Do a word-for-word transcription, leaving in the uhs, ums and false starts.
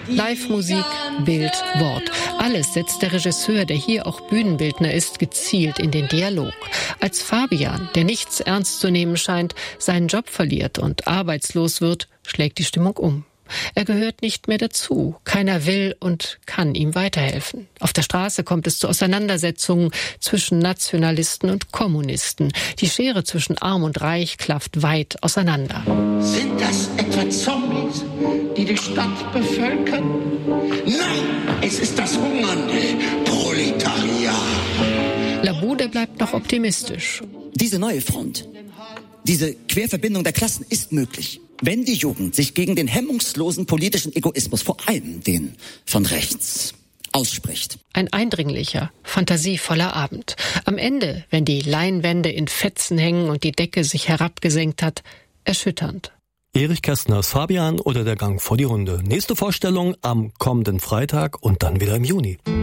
Live-Musik, Bild, Wort. Alles setzt der Regisseur, der hier auch Bühnenbildner ist, gezielt in den Dialog. Als Fabian, der nichts ernst zu nehmen scheint, seinen Job verliert und arbeitslos wird, schlägt die Stimmung um. Er gehört nicht mehr dazu. Keiner will und kann ihm weiterhelfen. Auf der Straße kommt es zu Auseinandersetzungen zwischen Nationalisten und Kommunisten. Die Schere zwischen Arm und Reich klafft weit auseinander. Sind das etwa Zombies, die die Stadt bevölkern? Nein, es ist das hungernde Proletariat. Labude bleibt noch optimistisch. Diese neue Front, diese Querverbindung der Klassen ist möglich, wenn die Jugend sich gegen den hemmungslosen politischen Egoismus, vor allem den von rechts, ausspricht. Ein eindringlicher, fantasievoller Abend. Am Ende, wenn die Leinwände in Fetzen hängen und die Decke sich herabgesenkt hat, erschütternd. Erich Kästners Fabian oder der Gang vor die Runde. Nächste Vorstellung am kommenden Freitag und dann wieder im Juni.